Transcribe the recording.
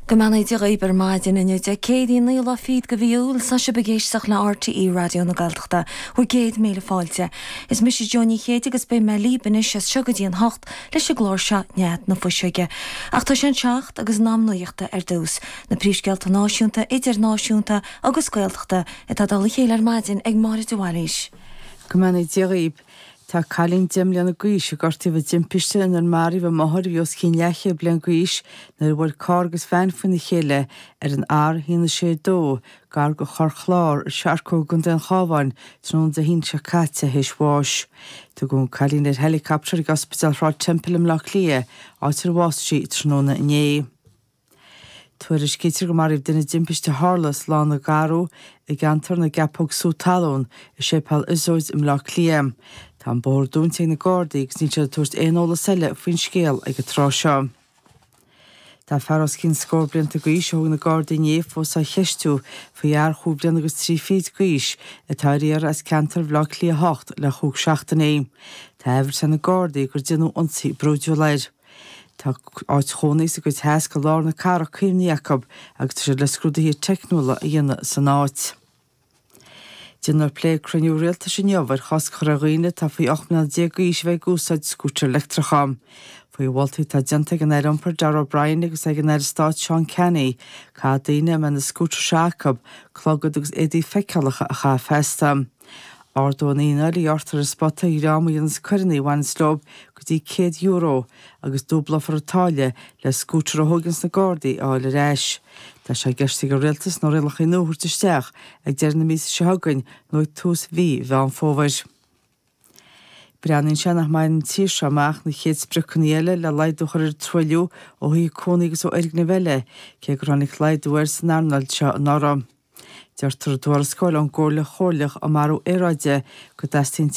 Gymana di gaiber maidin in de cédí níl feed go bhíúil sa se begéisteach le RTE radio na Gaeltachta hu 100 míle fáilte. Is mis Johnny chéte agus be me líban is se sugadíon hocht leis se glór se nead na fuisiige. Ach tá sin seacht agus námnaíochta dús na prísgealta náisiúnta, idirnáisiúnta agus Gaeltachta tá dal chéile maidin ag mar dohalis. Gymana di gaib. Tá calín dimleanna gúis a gortí bh dimpiste an marí bh mothir bhíos cín leiche blian gúis nar bhfuil cárgus fein fan na chéile an ár hína sé dó gar go chorchlár seaarcó gon den chábhain trón de hín se caite héis bháis. Tá gún calín helicopter ag ospital rá Tempelim Loch Lia áitir bháistí tróna iné. Tuair is céitir go maribh duna dimpiste hálas lá na garú i gantar na gapóg sú talún i sépal isóid im Loch Lia. Tá bór dúntaí na Gardaí gus ní sé tuairt éóla selle faoin scéal ag go trá seo. Tá fearras cinn scór blianta gaois thug na Gardaí ní fós a cheistú fahear chúblian agus 3 feet gaois a táiríar as cantar Loch Lia 8 le chúg 16. Tá ehir san na Gardaí gur dinú ionsaí brúdú leir. Tá áit chónaí a go theas go lár na cara cíimní Jacob agus tá sé le scrúdaí technúla a dhéine san áit. Dinnar plé cruniú réalta sin jobhar chas choraghine tá faoi 8 gaois bheith gúsáid scútar electracham. Faoi bhiltaí tá dinta gan éireampar Darragh O'Brien agus ag an Stát Sean Kenny, cá daine me na scútar Jacob, clogad agus édí feicealacha a cha festa. Ardón ína í ortar a spotta í rámaí an scuirnaí bhain slob go dtí €100 agus dúbla fortáile le scútar a thugans na Gardaí áil réis. Tá sé geistí go rialtas nó rialach í nóhuirtaisteach ag dearna míos se thugainn nó tús bhí bhean fómhair. Breanann se nach maidin tír seach na chéad sprecuniile le leidúchar troiliú ó thuí cónaígus ó airg na bheile cé gur tháinig leidúir san Arnold seo an áram. Deirtar dúir scóil an ggóla chóirlach a marú éráide go dastín